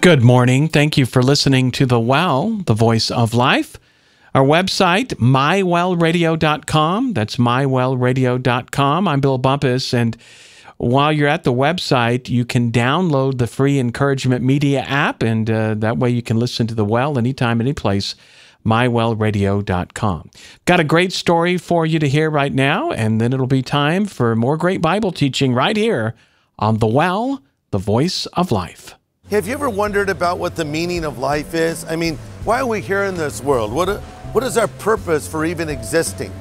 Good morning. Thank you for listening to The Well, the Voice of Life. Our website, mywellradio.com. That's mywellradio.com. I'm Bill Bumpus, and while you're at the website, you can download the free Encouragement Media app, and that way you can listen to The Well anytime, anyplace, mywellradio.com. Got a great story for you to hear right now, and then it'll be time for more great Bible teaching right here on The Well, the Voice of Life. Have you ever wondered about what the meaning of life is? I mean, why are we here in this world? What is our purpose for even existing?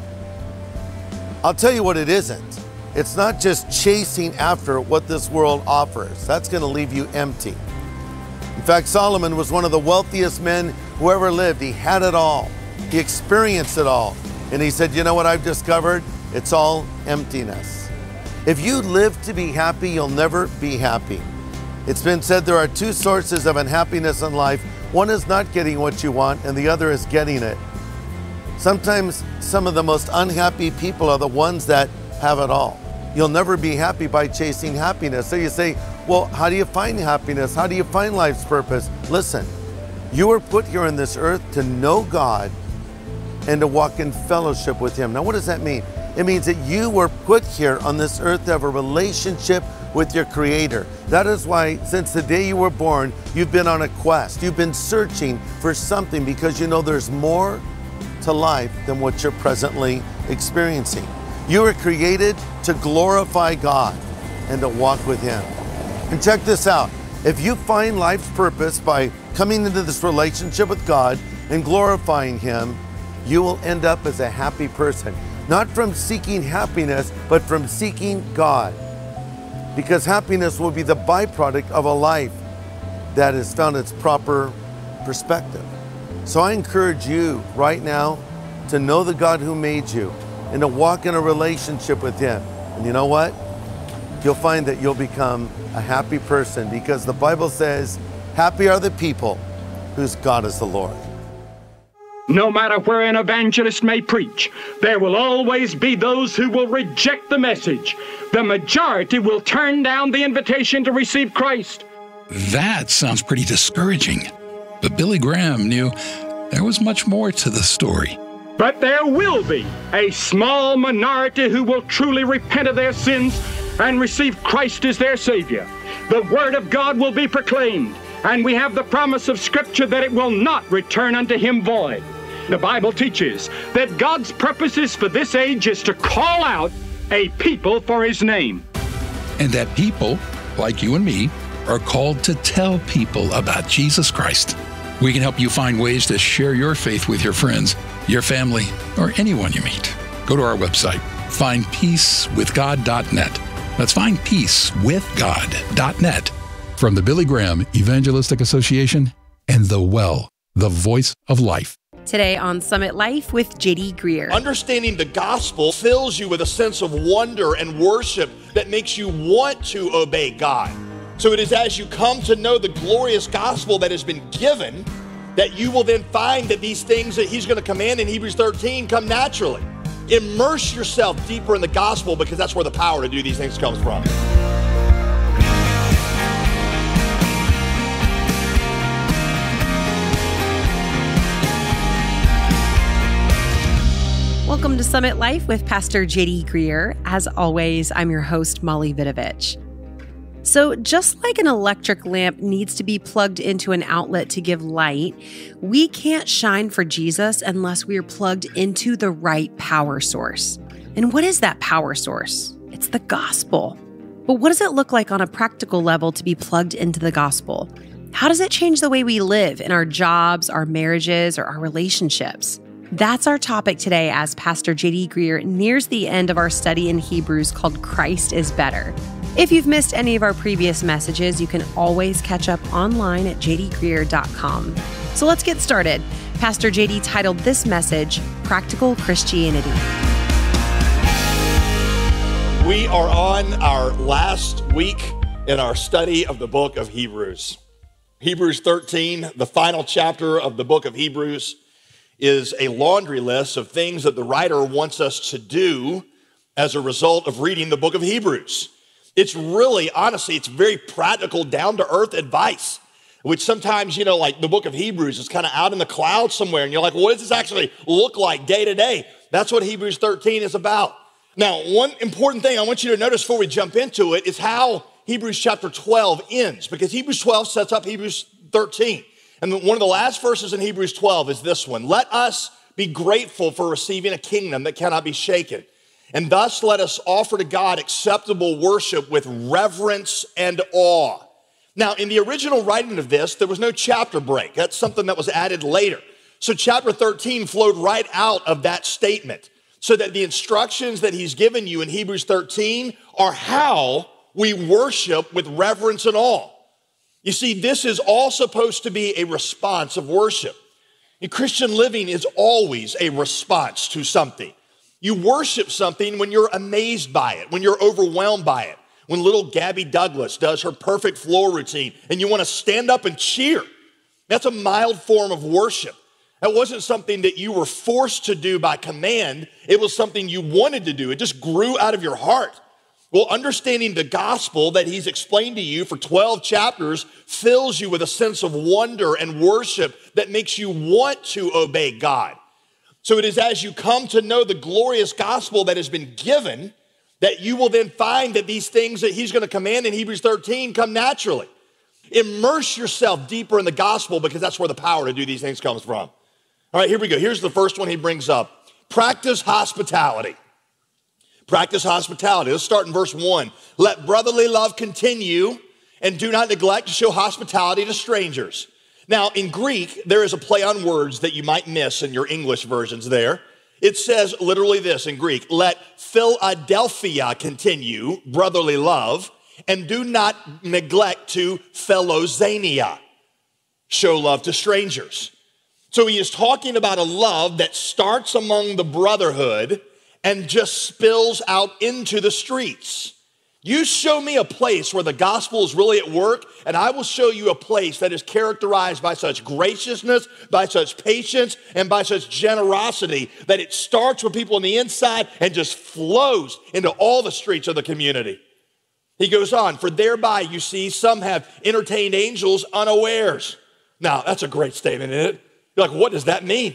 I'll tell you what it isn't. It's not just chasing after what this world offers. That's going to leave you empty. In fact, Solomon was one of the wealthiest men who ever lived. He had it all. He experienced it all. And he said, you know what I've discovered? It's all emptiness. If you live to be happy, you'll never be happy. It's been said there are two sources of unhappiness in life. One is not getting what you want, and the other is getting it. Sometimes some of the most unhappy people are the ones that have it all. You'll never be happy by chasing happiness. So you say, well, how do you find happiness? How do you find life's purpose? Listen, you were put here on this earth to know God and to walk in fellowship with Him. Now, what does that mean? It means that you were put here on this earth to have a relationship with your Creator. That is why, since the day you were born, you've been on a quest. You've been searching for something because you know there's more to life than what you're presently experiencing. You were created to glorify God and to walk with Him. And check this out. If you find life's purpose by coming into this relationship with God and glorifying Him, you will end up as a happy person. Not from seeking happiness, but from seeking God. Because happiness will be the byproduct of a life that has found its proper perspective. So I encourage you right now to know the God who made you and to walk in a relationship with Him. And you know what? You'll find that you'll become a happy person, because the Bible says, happy are the people whose God is the Lord. No matter where an evangelist may preach, there will always be those who will reject the message. The majority will turn down the invitation to receive Christ. That sounds pretty discouraging. But Billy Graham knew there was much more to the story. But there will be a small minority who will truly repent of their sins and receive Christ as their Savior. The Word of God will be proclaimed, and we have the promise of Scripture that it will not return unto Him void. The Bible teaches that God's purposes for this age is to call out a people for His name. And that people, like you and me, are called to tell people about Jesus Christ. We can help you find ways to share your faith with your friends, your family, or anyone you meet. Go to our website, findpeacewithgod.net. That's findpeacewithgod.net. From the Billy Graham Evangelistic Association and The Well, the Voice of Life. Today on Summit Life with J.D. Greear. Understanding the gospel fills you with a sense of wonder and worship that makes you want to obey God. So it is as you come to know the glorious gospel that has been given that you will then find that these things that He's going to command in Hebrews 13 come naturally. Immerse yourself deeper in the gospel, because that's where the power to do these things comes from. Welcome to Summit Life with Pastor J.D. Greear. As always, I'm your host, Molly Vidovich. So just like an electric lamp needs to be plugged into an outlet to give light, we can't shine for Jesus unless we are plugged into the right power source. And what is that power source? It's the gospel. But what does it look like on a practical level to be plugged into the gospel? How does it change the way we live in our jobs, our marriages, or our relationships? That's our topic today as Pastor J.D. Greear nears the end of our study in Hebrews called Christ is Better. If you've missed any of our previous messages, you can always catch up online at jdgreear.com. So let's get started. Pastor J.D. titled this message, Practical Christianity. We are on our last week in our study of the book of Hebrews. Hebrews 13, the final chapter of the book of Hebrews, is a laundry list of things that the writer wants us to do as a result of reading the book of Hebrews. It's really, honestly, it's very practical, down-to-earth advice which sometimes, like the book of Hebrews is kind of out in the clouds somewhere, and you're like, what does this actually look like day to day? That's what Hebrews 13 is about. Now, one important thing I want you to notice before we jump into it is how Hebrews chapter 12 ends, because Hebrews 12 sets up Hebrews 13. And one of the last verses in Hebrews 12 is this one: let us be grateful for receiving a kingdom that cannot be shaken. And thus let us offer to God acceptable worship with reverence and awe. Now, in the original writing of this, there was no chapter break. That's something that was added later. So chapter 13 flowed right out of that statement, so that the instructions that he's given you in Hebrews 13 are how we worship with reverence and awe. You see, this is all supposed to be a response of worship. And Christian living is always a response to something. You worship something when you're amazed by it, when you're overwhelmed by it. When little Gabby Douglas does her perfect floor routine and you want to stand up and cheer. That's a mild form of worship. That wasn't something that you were forced to do by command. It was something you wanted to do. It just grew out of your heart. Well, understanding the gospel that he's explained to you for 12 chapters fills you with a sense of wonder and worship that makes you want to obey God. So it is as you come to know the glorious gospel that has been given that you will then find that these things that he's going to command in Hebrews 13 come naturally. Immerse yourself deeper in the gospel, because that's where the power to do these things comes from. All right, here we go. Here's the first one he brings up. Practice hospitality. Practice hospitality. Let's start in verse 1. Let brotherly love continue, and do not neglect to show hospitality to strangers. Now, in Greek, there is a play on words that you might miss in your English versions there. It says literally this in Greek: let Philadelphia continue, brotherly love, and do not neglect to philoxenia, show love to strangers. So he is talking about a love that starts among the brotherhood and just spills out into the streets. You show me a place where the gospel is really at work, and I will show you a place that is characterized by such graciousness, by such patience, and by such generosity that it starts with people on the inside and just flows into all the streets of the community. He goes on, for thereby, you see, some have entertained angels unawares. Now, that's a great statement, isn't it? You're like, what does that mean?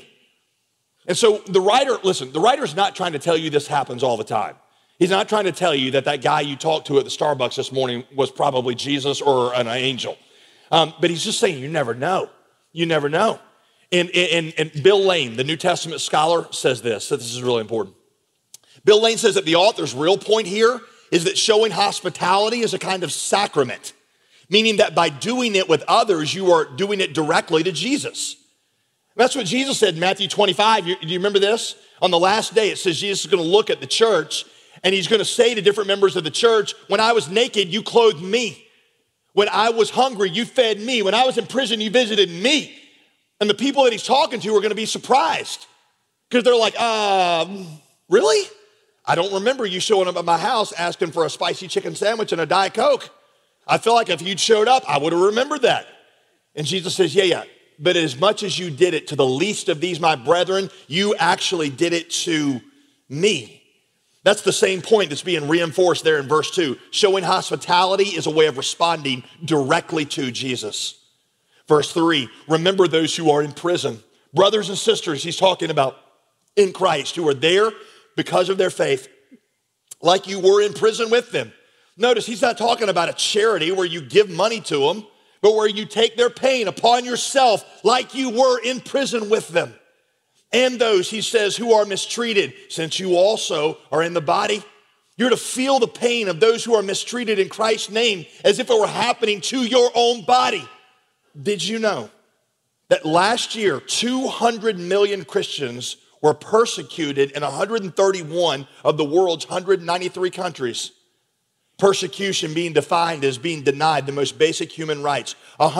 And so the writer's not trying to tell you this happens all the time. He's not trying to tell you that guy you talked to at the Starbucks this morning was probably Jesus or an angel. But he's just saying you never know. You never know. And Bill Lane, the New Testament scholar, says this. So this is really important. Bill Lane says that the author's real point here is that showing hospitality is a kind of sacrament, meaning that by doing it with others, you are doing it directly to Jesus. That's what Jesus said in Matthew 25. Do you remember this? On the last day, it says Jesus is going to look at the church, and he's going to say to different members of the church, when I was naked, you clothed me. When I was hungry, you fed me. When I was in prison, you visited me. And the people that he's talking to are going to be surprised, because they're like, really? I don't remember you showing up at my house asking for a spicy chicken sandwich and a Diet Coke. I feel like if you'd showed up, I would have remembered that. And Jesus says, yeah. But as much as you did it to the least of these, my brethren, you actually did it to me. That's the same point that's being reinforced there in verse 2. Showing hospitality is a way of responding directly to Jesus. Verse 3, remember those who are in prison. Brothers and sisters, he's talking about in Christ, who are there because of their faith, like you were in prison with them. Notice he's not talking about a charity where you give money to them, but where you take their pain upon yourself like you were in prison with them. And those, he says, who are mistreated, since you also are in the body. You're to feel the pain of those who are mistreated in Christ's name as if it were happening to your own body. Did you know that last year, 200 million Christians were persecuted in 131 of the world's 193 countries? Persecution being defined as being denied the most basic human rights.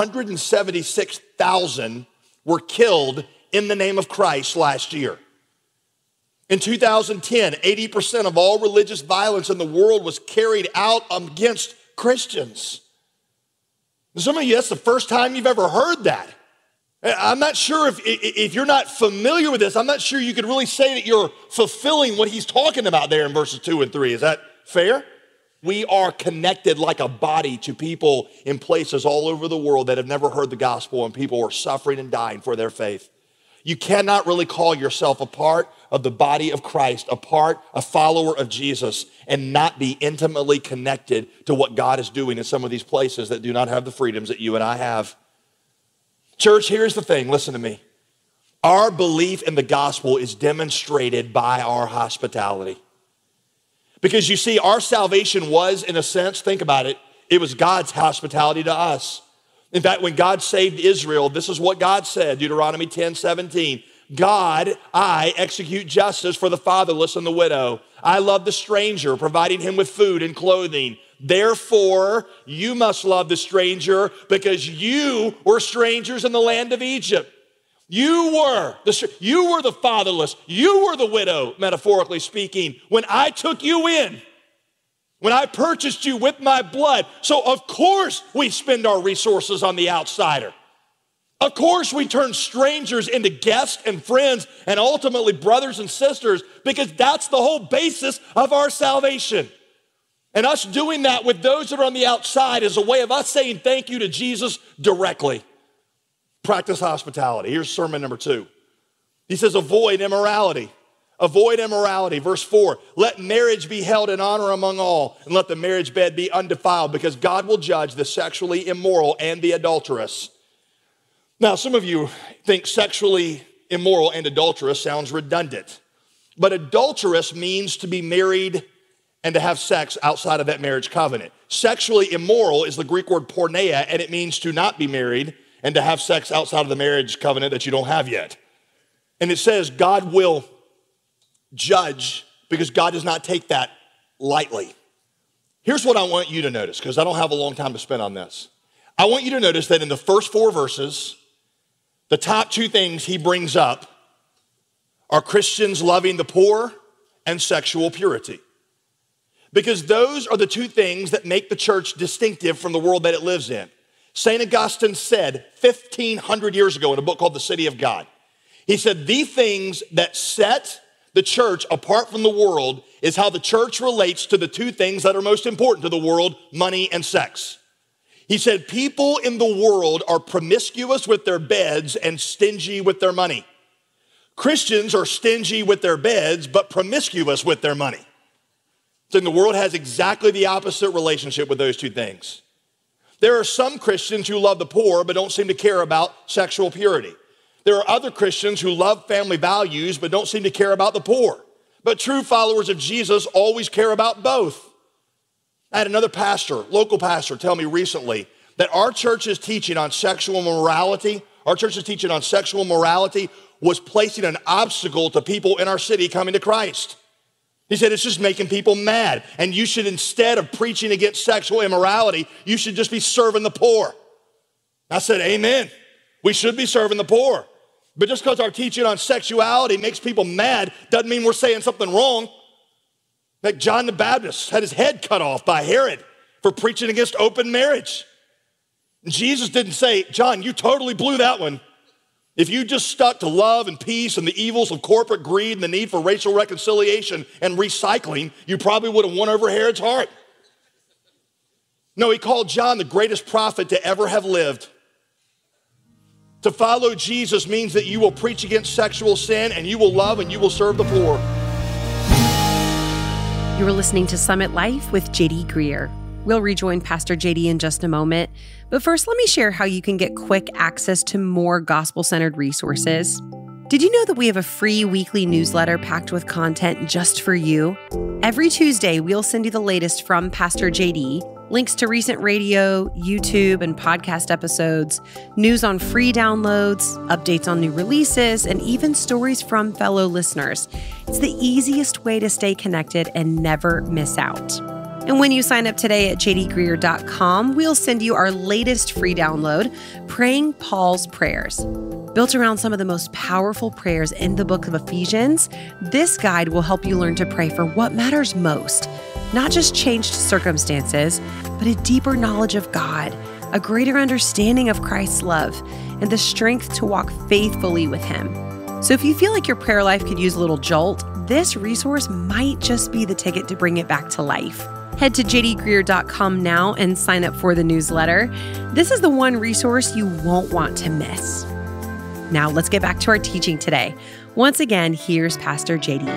176,000 were killed in the name of Christ last year. In 2010, 80% of all religious violence in the world was carried out against Christians. Some of you, that's the first time you've ever heard that. I'm not sure if you're not familiar with this, I'm not sure you could really say that you're fulfilling what he's talking about there in verses 2 and 3. Is that fair? We are connected like a body to people in places all over the world that have never heard the gospel, and people are suffering and dying for their faith. You cannot really call yourself a part of the body of Christ, a follower of Jesus, and not be intimately connected to what God is doing in some of these places that do not have the freedoms that you and I have. Church, here's the thing, listen to me. Our belief in the gospel is demonstrated by our hospitality. Because you see, our salvation was, in a sense, think about it, it was God's hospitality to us. In fact, when God saved Israel, this is what God said, Deuteronomy 10:17. God, I execute justice for the fatherless and the widow. I love the stranger, providing him with food and clothing. Therefore, you must love the stranger because you were strangers in the land of Egypt. You were the fatherless. You were the widow, metaphorically speaking, when I took you in. When I purchased you with my blood. So of course we spend our resources on the outsider. Of course we turn strangers into guests and friends and ultimately brothers and sisters, because that's the whole basis of our salvation. And us doing that with those that are on the outside is a way of us saying thank you to Jesus directly. Practice hospitality. Here's sermon number 2. He says, avoid immorality. Avoid immorality. Verse 4, let marriage be held in honor among all, and let the marriage bed be undefiled, because God will judge the sexually immoral and the adulterous. Now, some of you think sexually immoral and adulterous sounds redundant, but adulterous means to be married and to have sex outside of that marriage covenant. Sexually immoral is the Greek word porneia, and it means to not be married and to have sex outside of the marriage covenant that you don't have yet. And it says God will judge, because God does not take that lightly. Here's what I want you to notice, because I don't have a long time to spend on this. I want you to notice that in the first 4 verses, the top 2 things he brings up are Christians loving the poor and sexual purity. Because those are the 2 things that make the church distinctive from the world that it lives in. St. Augustine said 1,500 years ago in a book called The City of God, he said, the things that set the church apart from the world is how the church relates to the 2 things that are most important to the world, money and sex. He said, people in the world are promiscuous with their beds and stingy with their money. Christians are stingy with their beds, but promiscuous with their money. So the world has exactly the opposite relationship with those 2 things. There are some Christians who love the poor, but don't seem to care about sexual purity. There are other Christians who love family values, but don't seem to care about the poor. But true followers of Jesus always care about both. I had another pastor, local pastor, tell me recently that our church's teaching on sexual morality, was placing an obstacle to people in our city coming to Christ. He said, it's just making people mad. And you should, instead of preaching against sexual immorality, you should just be serving the poor. I said, amen. We should be serving the poor. But just because our teaching on sexuality makes people mad doesn't mean we're saying something wrong. Like John the Baptist had his head cut off by Herod for preaching against open marriage. And Jesus didn't say, John, you totally blew that one. If you just stuck to love and peace and the evils of corporate greed and the need for racial reconciliation and recycling, you probably would have won over Herod's heart. No, he called John the greatest prophet to ever have lived. To follow Jesus means that you will preach against sexual sin, and you will love and you will serve the poor. You are listening to Summit Life with J.D. Greear. We'll rejoin Pastor J.D. in just a moment. But first, let me share how you can get quick access to more gospel-centered resources. Did you know that we have a free weekly newsletter packed with content just for you? Every Tuesday, we'll send you the latest from Pastor J.D., links to recent radio, YouTube, and podcast episodes, news on free downloads, updates on new releases, and even stories from fellow listeners. It's the easiest way to stay connected and never miss out. And when you sign up today at jdgreear.com, we'll send you our latest free download, Praying Paul's Prayers. Built around some of the most powerful prayers in the book of Ephesians, this guide will help you learn to pray for what matters most. Not just changed circumstances, but a deeper knowledge of God, a greater understanding of Christ's love, and the strength to walk faithfully with Him. So if you feel like your prayer life could use a little jolt, this resource might just be the ticket to bring it back to life. Head to jdgreer.com now and sign up for the newsletter. This is the one resource you won't want to miss. Now let's get back to our teaching today. Once again, here's Pastor JD.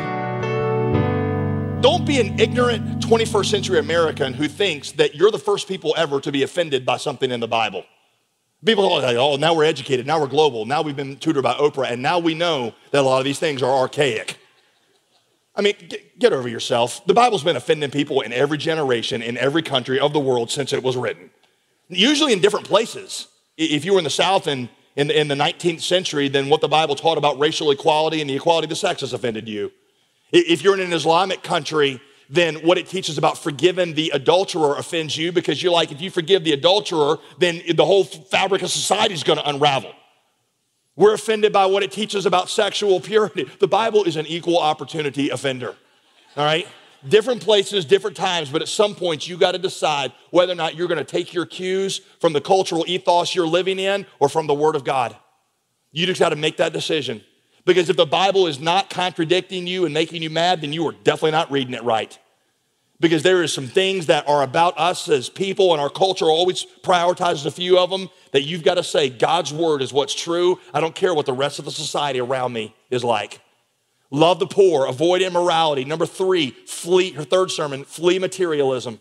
Don't be an ignorant 21st century American who thinks that you're the first people ever to be offended by something in the Bible. People are like, oh, now we're educated, now we're global, now we've been tutored by Oprah, and now we know that a lot of these things are archaic. I mean, get over yourself. The Bible's been offending people in every generation, in every country of the world since it was written. Usually in different places. If you were in the South and in the 19th century, then what the Bible taught about racial equality and the equality of the sexes offended you. If you're in an Islamic country, then what it teaches about forgiving the adulterer offends you because you're like, if you forgive the adulterer, then the whole fabric of society is going to unravel. We're offended by what it teaches about sexual purity. The Bible is an equal opportunity offender, all right? Different places, different times, but at some point you got to decide whether or not you're going to take your cues from the cultural ethos you're living in or from the Word of God. You just got to make that decision. Because if the Bible is not contradicting you and making you mad, then you are definitely not reading it right. Because there is some things that are about us as people, and our culture always prioritizes a few of them, that you've got to say, God's word is what's true. I don't care what the rest of the society around me is like. Love the poor, avoid immorality. Number 3, her third sermon, flee materialism.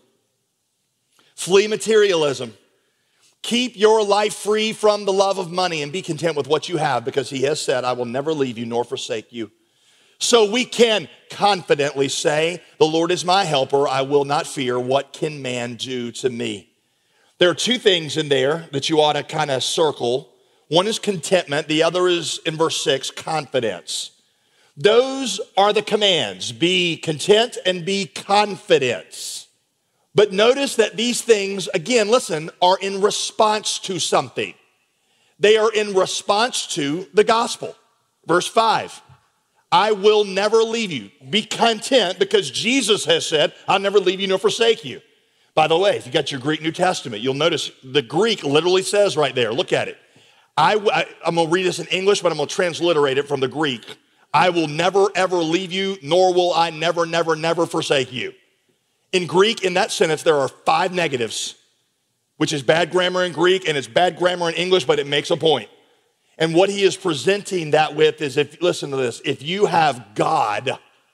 Flee materialism. Keep your life free from the love of money and be content with what you have, because he has said, I will never leave you nor forsake you. So we can confidently say, the Lord is my helper. I will not fear. What can man do to me? There are 2 things in there that you ought to kind of circle. One is contentment. The other is, in verse 6, confidence. Those are the commands. Be content and be confident. But notice that these things, again, listen, are in response to something. They are in response to the gospel. Verse 5, I will never leave you. Be content because Jesus has said, I'll never leave you nor forsake you. By the way, if you got your Greek New Testament, you'll notice the Greek literally says right there, look at it. I'm going to read this in English, but I'm going to transliterate it from the Greek. I will never, ever leave you, nor will I never, never, never forsake you. In Greek, in that sentence, there are 5 negatives, which is bad grammar in Greek and it's bad grammar in English, but it makes a point. And what he is presenting that with is, listen to this, if you have God,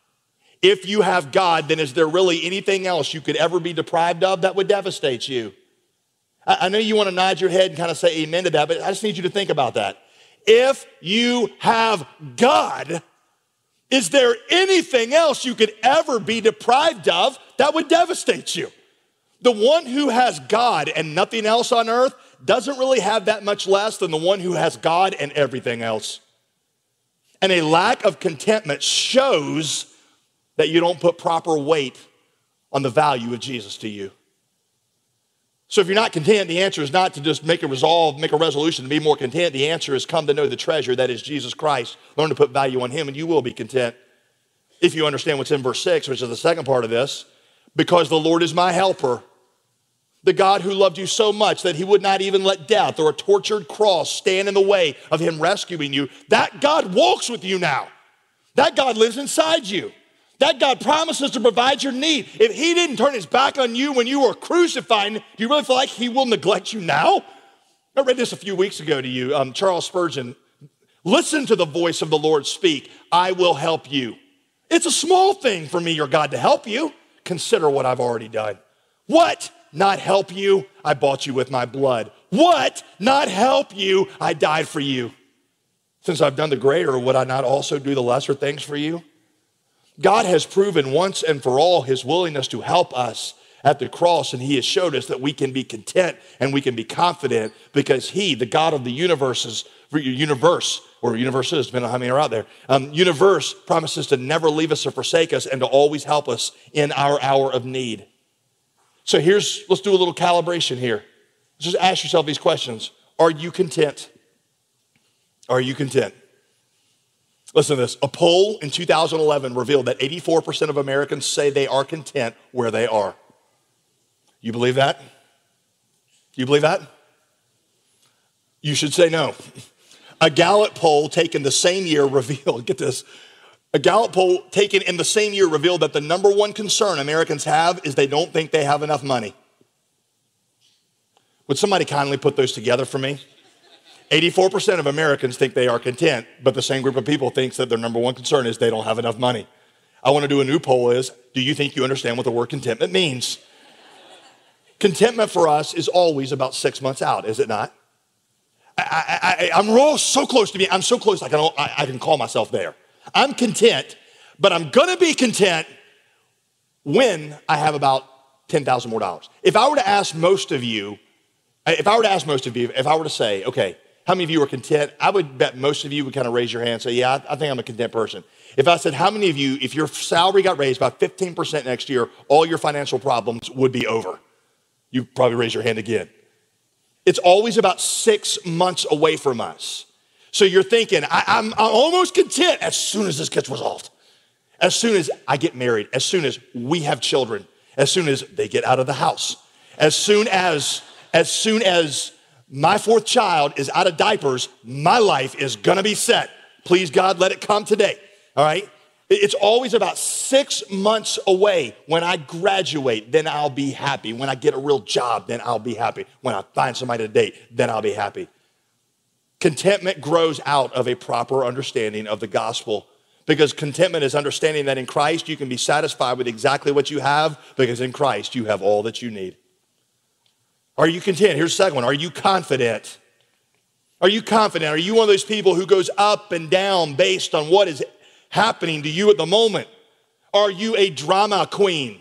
then is there really anything else you could ever be deprived of that would devastate you? I know you want to nod your head and kind of say amen to that, but I just need you to think about that. If you have God, is there anything else you could ever be deprived of that would devastate you? The one who has God and nothing else on earth doesn't really have that much less than the one who has God and everything else. And a lack of contentment shows that you don't put proper weight on the value of Jesus to you. So if you're not content, the answer is not to just make a resolution to be more content. The answer is come to know the treasure that is Jesus Christ. Learn to put value on him and you will be content. If you understand what's in verse 6, which is the second part of this, because the Lord is my helper, the God who loved you so much that he would not even let death or a tortured cross stand in the way of him rescuing you. That God walks with you now. That God lives inside you. That God promises to provide your need. If he didn't turn his back on you when you were crucified, do you really feel like he will neglect you now? I read this a few weeks ago to you. Charles Spurgeon, listen to the voice of the Lord speak. I will help you. It's a small thing for me, your God, to help you. Consider what I've already done. What? Not help you? I bought you with my blood. What? Not help you? I died for you. Since I've done the greater, would I not also do the lesser things for you? God has proven once and for all his willingness to help us at the cross, and he has showed us that we can be content and we can be confident because he, the God of the universes, universe, depending on how many are out there, universe promises to never leave us or forsake us and to always help us in our hour of need. So let's do a little calibration here. Just ask yourself these questions. Are you content? Are you content? Listen to this. A poll in 2011 revealed that 84% of Americans say they are content where they are. You believe that? You believe that? You should say no. A Gallup poll taken the same year revealed, get this, A Gallup poll taken in the same year revealed that the number one concern Americans have is they don't think they have enough money. Would somebody kindly put those together for me? 84% of Americans think they are content, but the same group of people thinks that their number one concern is they don't have enough money. I want to do a new poll is, do you think you understand what the word contentment means? Contentment for us is always about 6 months out, is it not? I'm so close to me. I'm so close I can call myself there. I'm content, but I'm going to be content when I have about $10,000 more. If I were to ask most of you, if I were to say, okay, how many of you are content? I would bet most of you would kind of raise your hand and say, yeah, I think I'm a content person. If I said, how many of you, if your salary got raised by 15% next year, all your financial problems would be over? You probably raise your hand again. It's always about 6 months away from us. So you're thinking, I'm almost content as soon as this gets resolved. As soon as I get married, as soon as we have children, as soon as they get out of the house, as soon as my fourth child is out of diapers, my life is gonna be set. Please God, let it come today, all right? It's always about 6 months away. When I graduate, then I'll be happy. When I get a real job, then I'll be happy. When I find somebody to date, then I'll be happy. Contentment grows out of a proper understanding of the gospel, because contentment is understanding that in Christ you can be satisfied with exactly what you have, because in Christ you have all that you need. Are you content? Here's the second one. Are you confident? Are you confident? Are you one of those people who goes up and down based on what is happening to you at the moment? Are you a drama queen?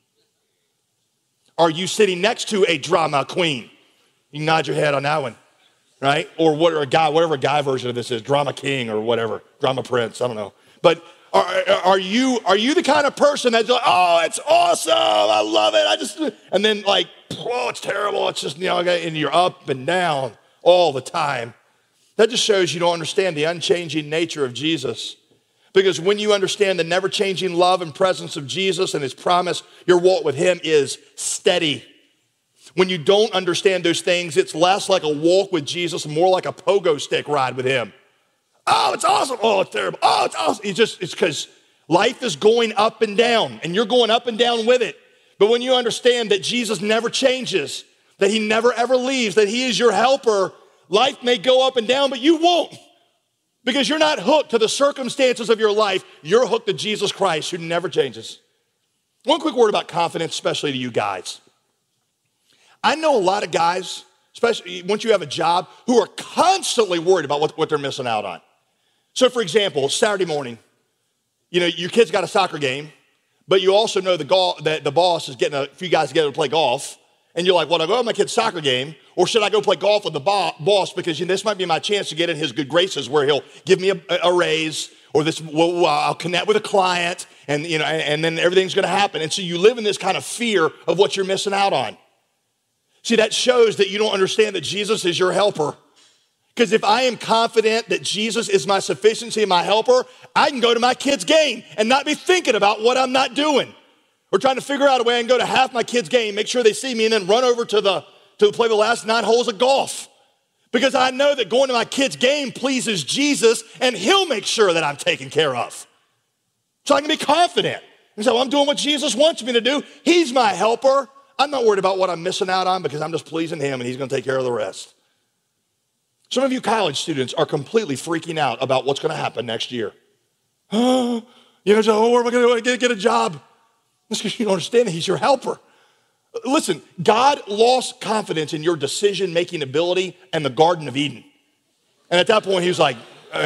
Are you sitting next to a drama queen? You can nod your head on that one, right? Or whatever guy version of this is, drama king or whatever, drama prince, I don't know. But are you the kind of person that's like, oh, it's awesome, I love it, and then like, oh, it's terrible, it's just, and you're up and down all the time. That just shows you don't understand the unchanging nature of Jesus. Because when you understand the never-changing love and presence of Jesus and his promise, your walk with him is steady. When you don't understand those things, it's less like a walk with Jesus and more like a pogo stick ride with him. Oh, it's awesome. Oh, it's terrible. Oh, it's awesome. It's because life is going up and down, and you're going up and down with it. But when you understand that Jesus never changes, that he never ever leaves, that he is your helper, life may go up and down, but you won't. Because you're not hooked to the circumstances of your life. You're hooked to Jesus Christ, who never changes. One quick word about confidence, especially to you guys. I know a lot of guys, especially once you have a job, who are constantly worried about what they're missing out on. So for example, Saturday morning, your kid's got a soccer game, but you also know that the boss is getting a few guys together to play golf. And you're like, well, I go to my kid's soccer game, or should I go play golf with the boss because this might be my chance to get in his good graces where he'll give me a raise, or I'll connect with a client, and then everything's going to happen. And so you live in this kind of fear of what you're missing out on. See, that shows that you don't understand that Jesus is your helper. Because if I am confident that Jesus is my sufficiency and my helper, I can go to my kid's game and not be thinking about what I'm not doing. Or trying to figure out a way I can go to half my kid's game, make sure they see me, and then run over to play the last 9 holes of golf. Because I know that going to my kid's game pleases Jesus, and he'll make sure that I'm taken care of. So I can be confident. And so I'm doing what Jesus wants me to do. He's my helper. I'm not worried about what I'm missing out on because I'm just pleasing him, and he's going to take care of the rest. Some of you college students are completely freaking out about what's going to happen next year. Where am I going to get a job? That's because you don't understand that he's your helper. Listen, God lost confidence in your decision-making ability in the Garden of Eden. And at that point, he was like,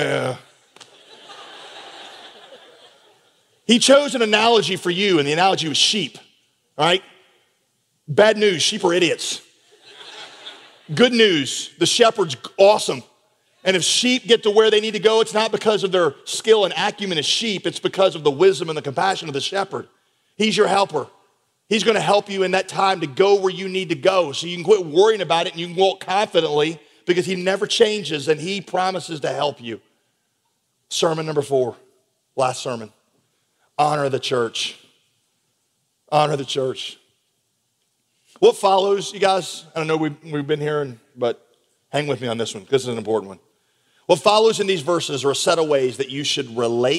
He chose an analogy for you, and the analogy was sheep, all right? Bad news, sheep are idiots. Good news, the shepherd's awesome. And if sheep get to where they need to go, it's not because of their skill and acumen as sheep, it's because of the wisdom and the compassion of the shepherd. He's your helper. He's going to help you in that time to go where you need to go. So you can quit worrying about it and you can walk confidently because he never changes and he promises to help you. Sermon number 4, last sermon. Honor the church. Honor the church. What follows, you guys? I don't know, we've been here, but hang with me on this one. This is an important one. What follows in these verses are a set of ways that you should relate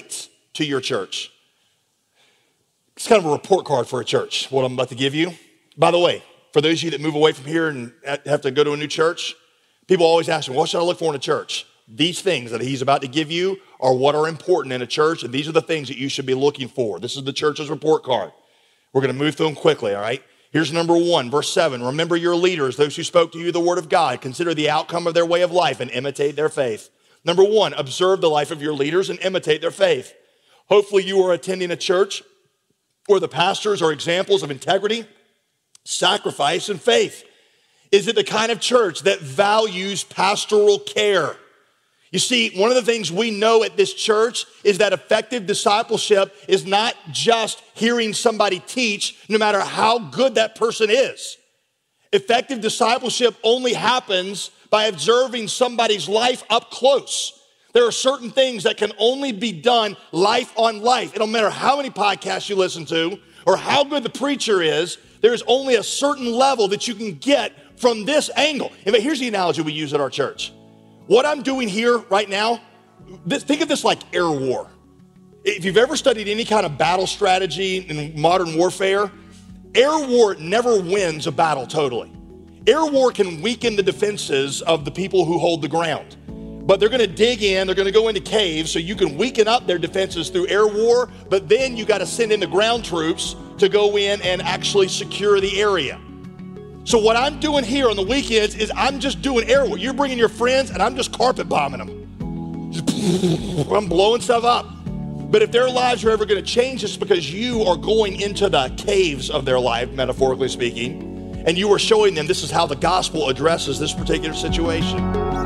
to your church? It's kind of a report card for a church, what I'm about to give you. By the way, for those of you that move away from here and have to go to a new church, people always ask me, what should I look for in a church? These things that he's about to give you are what are important in a church, and these are the things that you should be looking for. This is the church's report card. We're going to move through them quickly, all right? Here's number 1, verse 7. Remember your leaders, those who spoke to you the word of God. Consider the outcome of their way of life and imitate their faith. Number 1, observe the life of your leaders and imitate their faith. Hopefully you are attending a church where the pastors are examples of integrity, sacrifice, and faith. Is it the kind of church that values pastoral care? You see, one of the things we know at this church is that effective discipleship is not just hearing somebody teach, no matter how good that person is. Effective discipleship only happens by observing somebody's life up close. There are certain things that can only be done life on life. It don't matter how many podcasts you listen to or how good the preacher is, there's only a certain level that you can get from this angle. In fact, here's the analogy we use at our church. What I'm doing here right now, think of this like air war. If you've ever studied any kind of battle strategy in modern warfare, air war never wins a battle totally. Air war can weaken the defenses of the people who hold the ground. But they're going to dig in, they're going to go into caves, so you can weaken up their defenses through air war, but then you got to send in the ground troops to go in and actually secure the area. So what I'm doing here on the weekends is I'm just doing air war. You're bringing your friends, and I'm just carpet bombing them. I'm blowing stuff up. But if their lives are ever going to change, it's because you are going into the caves of their life, metaphorically speaking, and you are showing them this is how the gospel addresses this particular situation.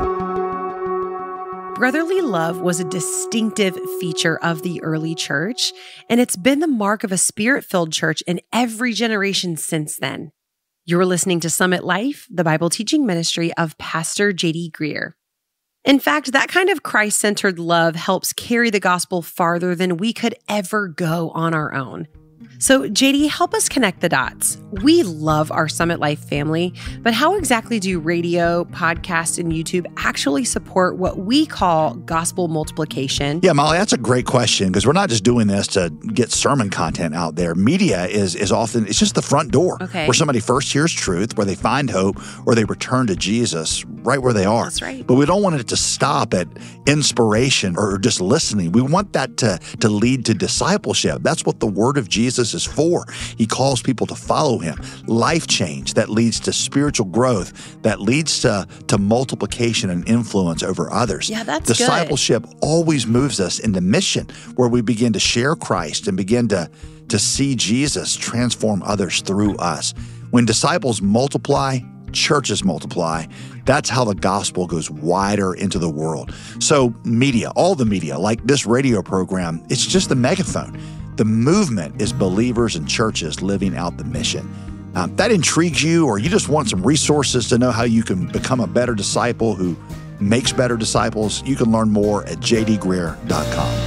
Brotherly love was a distinctive feature of the early church, and it's been the mark of a spirit-filled church in every generation since then. You're listening to Summit Life, the Bible teaching ministry of Pastor J.D. Greear. In fact, that kind of Christ-centered love helps carry the gospel farther than we could ever go on our own. So, JD, help us connect the dots. We love our Summit Life family, but how exactly do radio, podcast, and YouTube actually support what we call gospel multiplication? Yeah, Molly, that's a great question, because we're not just doing this to get sermon content out there. Media is often, it's just the front door where somebody first hears truth, where they find hope, or they return to Jesus right where they are. That's right. But we don't want it to stop at inspiration or just listening. We want that to lead to discipleship. That's what the word of Jesus is for. He calls people to follow him. Life change that leads to spiritual growth, that leads to multiplication and influence over others. Yeah, that's Discipleship good. always moves us into mission, where we begin to share Christ and begin to see Jesus transform others through us. When disciples multiply, churches multiply. That's how the gospel goes wider into the world. So media, all the media, like this radio program, it's just the megaphone. The movement is believers and churches living out the mission. That intrigues you, or you just want some resources to know how you can become a better disciple who makes better disciples, you can learn more at jdgreear.com.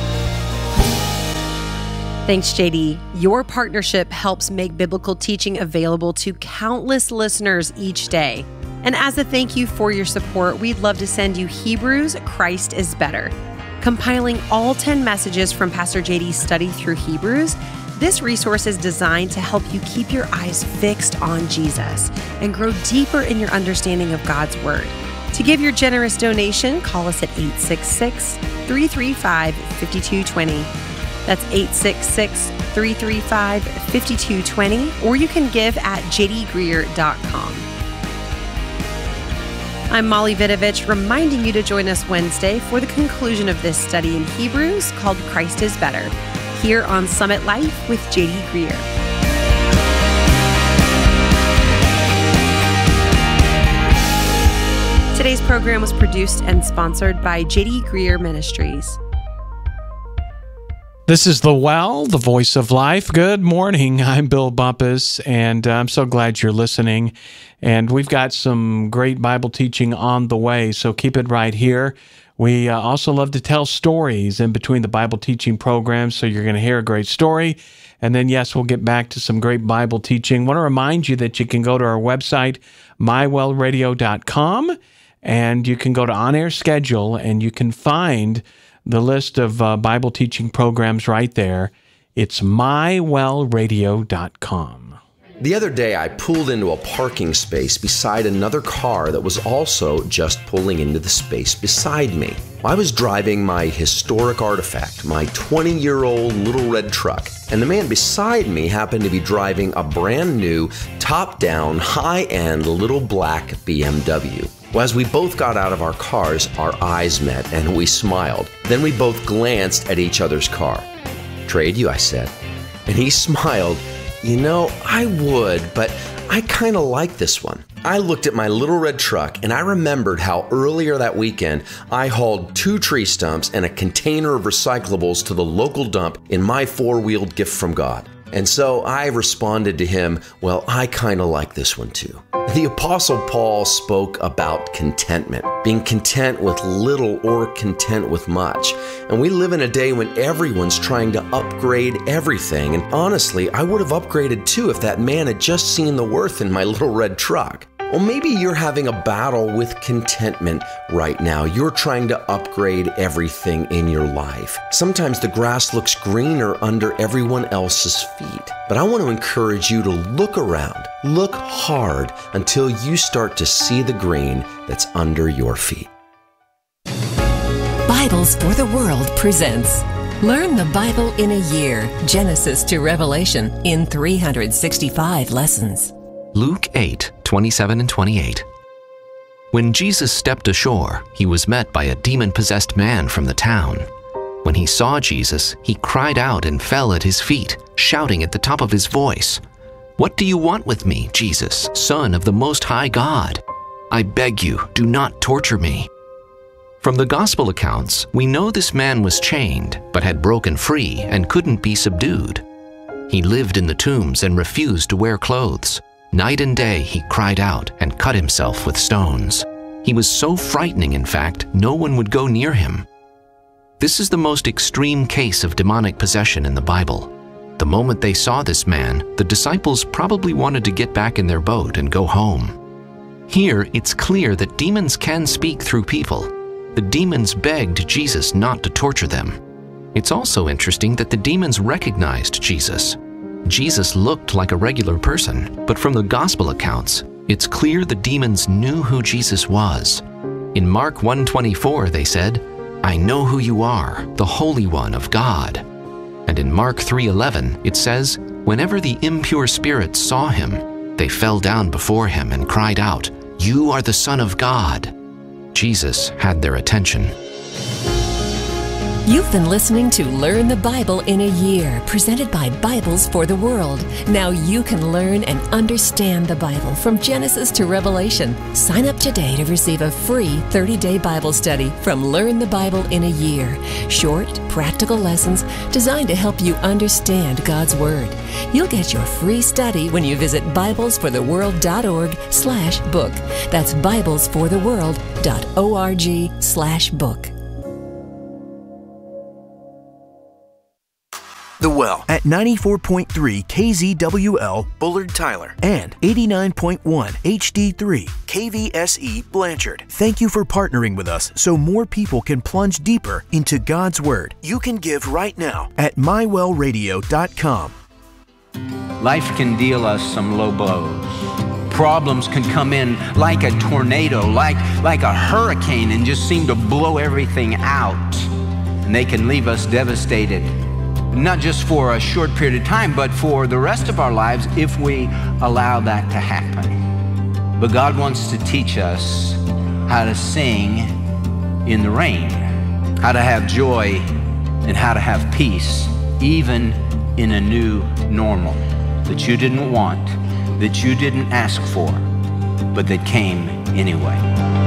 Thanks, JD. Your partnership helps make biblical teaching available to countless listeners each day. And as a thank you for your support, we'd love to send you Hebrews, Christ is Better. Compiling all 10 messages from Pastor JD's study through Hebrews, this resource is designed to help you keep your eyes fixed on Jesus and grow deeper in your understanding of God's Word. To give your generous donation, call us at 866-335-5220. That's 866-335-5220, or you can give at jdgreear.com. I'm Molly Vidovich, reminding you to join us Wednesday for the conclusion of this study in Hebrews called Christ is Better, here on Summit Life with J.D. Greear. Today's program was produced and sponsored by J.D. Greear Ministries. This is The Well, the voice of life. Good morning. I'm Bill Bumpus, and I'm so glad you're listening. And we've got some great Bible teaching on the way, so keep it right here. We also love to tell stories in between the Bible teaching programs, so you're going to hear a great story. And then, yes, we'll get back to some great Bible teaching. I want to remind you that you can go to our website, mywellradio.com, and you can go to On Air Schedule, and you can find the list of Bible teaching programs right there. It's mywellradio.com. The other day, I pulled into a parking space beside another car that was also just pulling into the space beside me. I was driving my historic artifact, my 20-year-old little red truck, and the man beside me happened to be driving a brand new, top-down, high-end little black BMW. Well, as we both got out of our cars, our eyes met and we smiled. Then we both glanced at each other's car. "Trade you?" I said. And he smiled. "You know, I would, but I kind of like this one." I looked at my little red truck and I remembered how earlier that weekend I hauled 2 tree stumps and a container of recyclables to the local dump in my 4-wheeled gift from God. And so I responded to him, "Well, I kind of like this one too." The Apostle Paul spoke about contentment, being content with little or content with much. And we live in a day when everyone's trying to upgrade everything. And honestly, I would have upgraded too if that man had just seen the worth in my little red truck. Well, maybe you're having a battle with contentment right now. You're trying to upgrade everything in your life. Sometimes the grass looks greener under everyone else's feet. But I want to encourage you to look around, look hard until you start to see the green that's under your feet. Bibles for the World presents Learn the Bible in a Year, Genesis to Revelation, in 365 lessons. Luke 8:27 and 28. When Jesus stepped ashore, he was met by a demon-possessed man from the town. When he saw Jesus, he cried out and fell at his feet, shouting at the top of his voice, "What do you want with me, Jesus, Son of the Most High God? I beg you, do not torture me." From the Gospel accounts, we know this man was chained, but had broken free and couldn't be subdued. He lived in the tombs and refused to wear clothes. Night and day he cried out and cut himself with stones. He was so frightening, in fact, no one would go near him. This is the most extreme case of demonic possession in the Bible. The moment they saw this man, the disciples probably wanted to get back in their boat and go home. Here, it's clear that demons can speak through people. The demons begged Jesus not to torture them. It's also interesting that the demons recognized Jesus. Jesus looked like a regular person, but from the Gospel accounts, it's clear the demons knew who Jesus was. In Mark 1:24, they said, "I know who you are, the Holy One of God." And in Mark 3:11, it says, "Whenever the impure spirits saw him, they fell down before him and cried out, 'You are the Son of God.'" Jesus had their attention. You've been listening to Learn the Bible in a Year, presented by Bibles for the World. Now you can learn and understand the Bible from Genesis to Revelation. Sign up today to receive a free 30-day Bible study from Learn the Bible in a Year. Short, practical lessons designed to help you understand God's Word. You'll get your free study when you visit biblesfortheworld.org/book. That's biblesfortheworld.org/book. The Well at 94.3 KZWL Bullard Tyler and 89.1 HD3 KVSE Blanchard. Thank you for partnering with us so more people can plunge deeper into God's Word. You can give right now at mywellradio.com. Life can deal us some low blows. Problems can come in like a tornado, like a hurricane, and just seem to blow everything out. And they can leave us devastated. Not just for a short period of time, but for the rest of our lives if we allow that to happen. But God wants to teach us how to sing in the rain, how to have joy, and how to have peace, even in a new normal that you didn't want, that you didn't ask for, but that came anyway.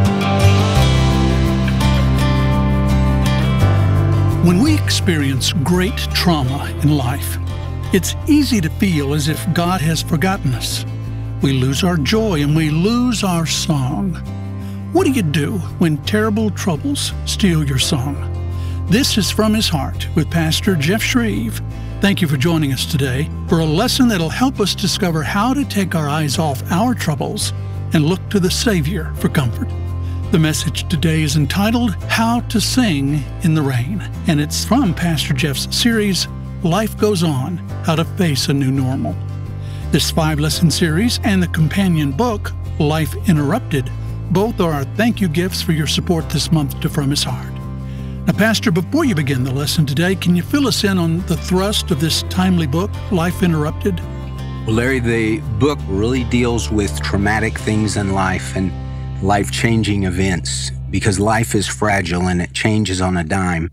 When we experience great trauma in life, it's easy to feel as if God has forgotten us. We lose our joy and we lose our song. What do you do when terrible troubles steal your song? This is From His Heart with Pastor Jeff Shreve. Thank you for joining us today for a lesson that'll help us discover how to take our eyes off our troubles and look to the Savior for comfort. The message today is entitled How to Sing in the Rain, and it's from Pastor Jeff's series, Life Goes On, How to Face a New Normal. This 5-lesson series and the companion book, Life Interrupted, both are thank you gifts for your support this month to From His Heart. Now, Pastor, before you begin the lesson today, can you fill us in on the thrust of this timely book, Life Interrupted? Well, Larry, the book really deals with traumatic things in life and life-changing events, because life is fragile and it changes on a dime.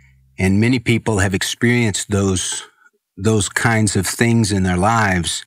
And many people have experienced those kinds of things in their lives.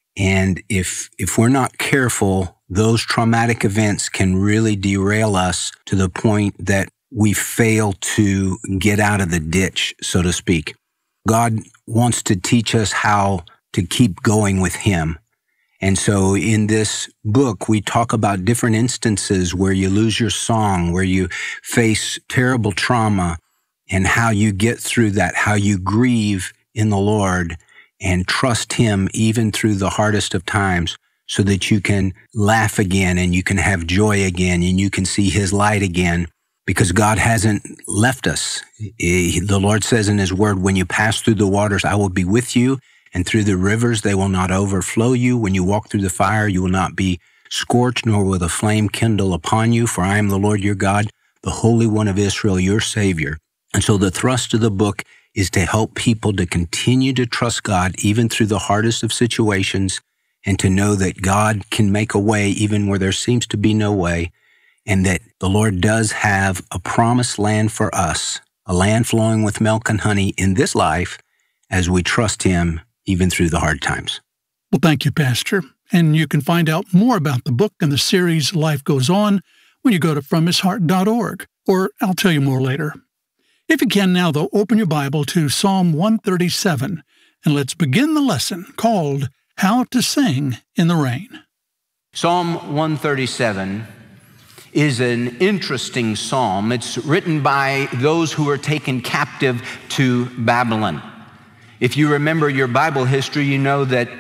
And if we're not careful, those traumatic events can really derail us to the point that we fail to get out of the ditch, so to speak. God wants to teach us how to keep going with Him. And so in this book, we talk about different instances where you lose your song, where you face terrible trauma, and how you get through that, how you grieve in the Lord and trust Him even through the hardest of times, so that you can laugh again and you can have joy again and you can see His light again, because God hasn't left us. The Lord says in His word, when you pass through the waters, I will be with you. And through the rivers, they will not overflow you. When you walk through the fire, you will not be scorched, nor will the flame kindle upon you. For I am the Lord your God, the Holy One of Israel, your Savior. And so the thrust of the book is to help people to continue to trust God, even through the hardest of situations, and to know that God can make a way even where there seems to be no way, and that the Lord does have a promised land for us, a land flowing with milk and honey in this life, as we trust Him even through the hard times. Well, thank you, Pastor. And you can find out more about the book and the series Life Goes On when you go to FromHisHeart.org, or I'll tell you more later. If you can now, though, open your Bible to Psalm 137, and let's begin the lesson called How to Sing in the Rain. Psalm 137 is an interesting psalm. It's written by those who were taken captive to Babylon. If you remember your Bible history, you know that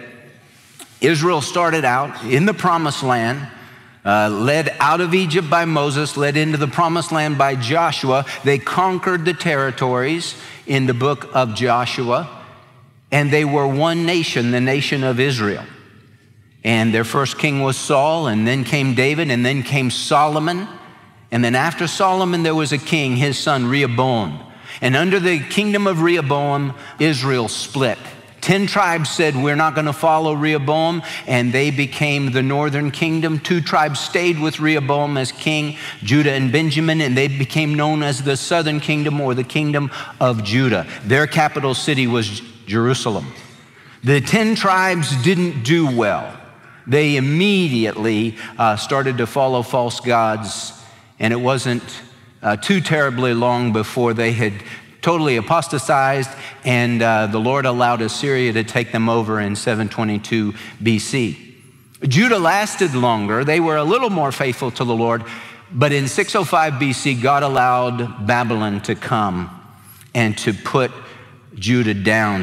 Israel started out in the Promised Land, led out of Egypt by Moses, led into the Promised Land by Joshua. They conquered the territories in the book of Joshua, and they were one nation, the nation of Israel. And their first king was Saul, and then came David, and then came Solomon. And then after Solomon, there was a king, his son Rehoboam. And under the kingdom of Rehoboam, Israel split. 10 tribes said, we're not going to follow Rehoboam, and they became the northern kingdom. 2 tribes stayed with Rehoboam as king, Judah and Benjamin, and they became known as the southern kingdom, or the kingdom of Judah. Their capital city was Jerusalem. The 10 tribes didn't do well. They immediately started to follow false gods, and it wasn't too terribly long before they had totally apostatized, and the Lord allowed Assyria to take them over in 722 BC. Judah lasted longer. They were a little more faithful to the Lord, but in 605 BC, God allowed Babylon to come and to put Judah down.